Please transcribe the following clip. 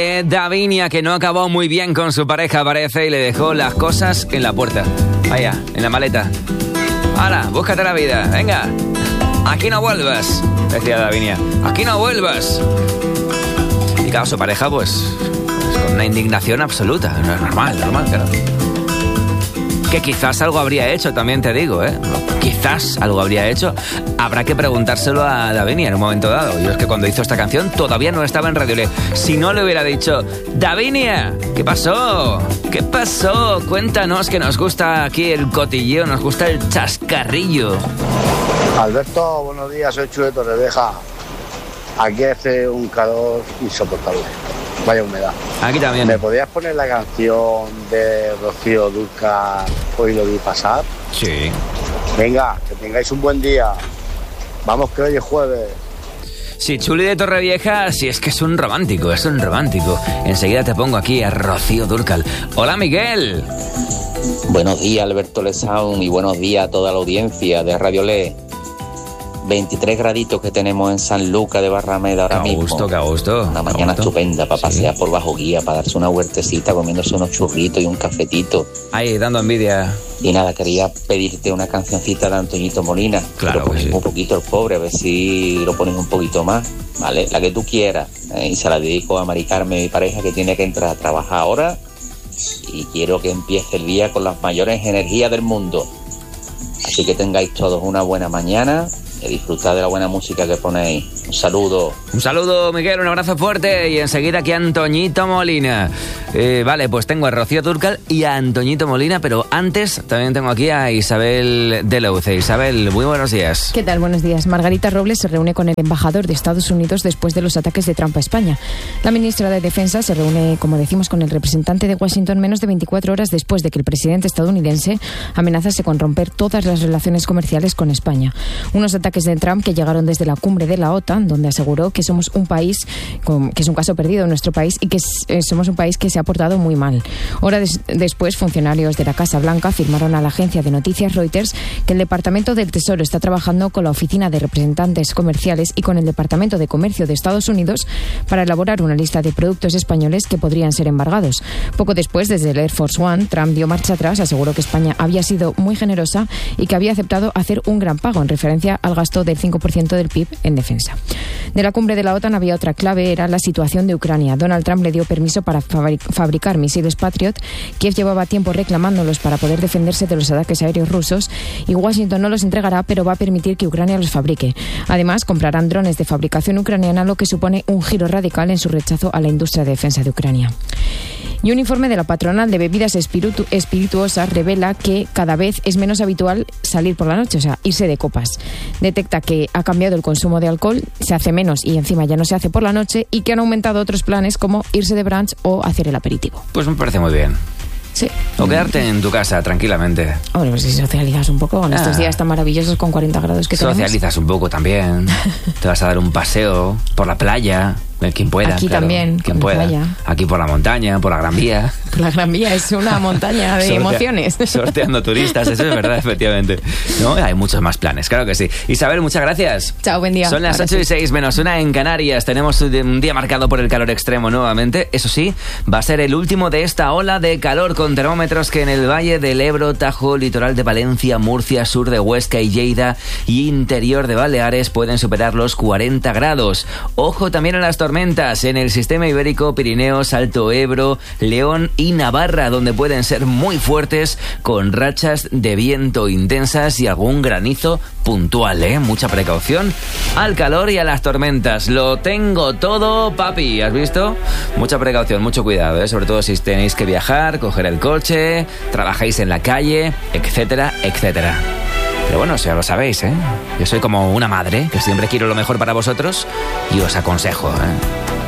Davinia, que no acabó muy bien con su pareja, parece, y le dejó las cosas en la puerta. Vaya, en la maleta. ¡Hala, búscate la vida! ¡Venga! ¡Aquí no vuelvas!, decía Davinia. ¡Aquí no vuelvas! Y claro, su pareja, pues con una indignación absoluta. Normal, claro. Que quizás algo habría hecho, también te digo, ¿eh? Quizás algo habría hecho. Habrá que preguntárselo a Davinia en un momento dado. Yo es que cuando hizo esta canción todavía no estaba en Radio Le. Si no le hubiera dicho, Davinia, ¿qué pasó? ¿Qué pasó? Cuéntanos, que nos gusta aquí el cotilleo, nos gusta el chascarrillo. Alberto, buenos días, soy Chu de Torrevieja. Aquí hace un calor insoportable. Vaya humedad. Aquí también. ¿Me podías poner la canción de Rocío Dúrcal, Hoy lo vi pasar? Sí. Venga, que tengáis un buen día. Vamos, que hoy es jueves. Sí, Chuli de Torrevieja, sí, es que es un romántico, Enseguida te pongo aquí a Rocío Dúrcal. Hola, Miguel. Buenos días, Alberto Lezaun, y buenos días a toda la audiencia de Radio Le. 23 graditos que tenemos en San Lucas de Barrameda ahora mismo. Qué gusto. Una mañana estupenda para pasear por Bajo Guía, para darse una huertecita, comiéndose unos churritos y un cafetito. Ahí, dando envidia. Y nada, quería pedirte una cancioncita de Antoñito Molina. Claro, lo pones un poquito el pobre, a ver si lo pones un poquito más, ¿vale? La que tú quieras. Y se la dedico a Mari Carmen, mi pareja, que tiene que entrar a trabajar ahora. Y quiero que empiece el día con las mayores energías del mundo. Así que tengáis todos una buena mañana. Disfrutad de la buena música que ponéis. Un saludo. Un saludo, Miguel, un abrazo fuerte. Y enseguida aquí a Antoñito Molina. Vale, pues tengo a Rocío Dúrcal y a Antoñito Molina, pero antes también tengo aquí a Isabel de Leuce. Isabel, muy buenos días. ¿Qué tal? Buenos días. Margarita Robles se reúne con el embajador de Estados Unidos después de los ataques de Trump a España. La ministra de Defensa se reúne, como decimos, con el representante de Washington menos de 24 horas después de que el presidente estadounidense amenazase con romper todas las relaciones comerciales con España. Unos ataques de Trump que llegaron desde la cumbre de la OTAN, donde aseguró que somos un país, que es un caso perdido en nuestro país y que somos un país que se ha portado muy mal. Horas después, funcionarios de la Casa Blanca afirmaron a la agencia de noticias Reuters que el Departamento del Tesoro está trabajando con la Oficina de Representantes Comerciales y con el Departamento de Comercio de Estados Unidos para elaborar una lista de productos españoles que podrían ser embargados. Poco después, desde el Air Force One, Trump dio marcha atrás, aseguró que España había sido muy generosa y que había aceptado hacer un gran pago en referencia al gasto del 5% del PIB en defensa. De la cumbre de la OTAN había otra clave, era la situación de Ucrania. Donald Trump le dio permiso para fabricar misiles Patriot. Kiev llevaba tiempo reclamándolos para poder defenderse de los ataques aéreos rusos y Washington no los entregará, pero va a permitir que Ucrania los fabrique. Además, comprarán drones de fabricación ucraniana, lo que supone un giro radical en su rechazo a la industria de defensa de Ucrania. Y un informe de la patronal de bebidas espirituosas revela que cada vez es menos habitual salir por la noche, o sea, irse de copas. Detecta que ha cambiado el consumo de alcohol, se hace menos y encima ya no se hace por la noche, y que han aumentado otros planes como irse de brunch o hacer el aperitivo. Pues me parece muy bien. Sí. O quedarte en tu casa tranquilamente. Hombre, pues si socializas un poco con estos días tan maravillosos con 40 grados que tenemos. Socializas un poco también. Te vas a dar un paseo por la playa. Quien pueda. Aquí claro, también. Quien pueda. Playa. Aquí por la montaña, por la Gran Vía. Por la Gran Vía es una montaña de emociones. Sorteando turistas, eso es verdad, efectivamente. No, hay muchos más planes, claro que sí. Isabel, muchas gracias. Chao, buen día. Son las 8:06 menos 1 en Canarias. Tenemos un día marcado por el calor extremo nuevamente. Eso sí, va a ser el último de esta ola de calor, con termómetros que en el Valle del Ebro, Tajo, litoral de Valencia, Murcia, sur de Huesca y Lleida y interior de Baleares pueden superar los 40 grados. Ojo también a las tormentas en el sistema ibérico, Pirineos, Alto Ebro, León y Navarra, donde pueden ser muy fuertes, con rachas de viento intensas y algún granizo puntual, ¿eh? Mucha precaución al calor y a las tormentas. Lo tengo todo, papi, ¿has visto? Mucha precaución, mucho cuidado, ¿eh? Sobre todo si tenéis que viajar, coger el coche, trabajáis en la calle, etcétera, etcétera. Pero bueno, ya lo sabéis, ¿eh? Yo soy como una madre que siempre quiero lo mejor para vosotros y os aconsejo, ¿eh?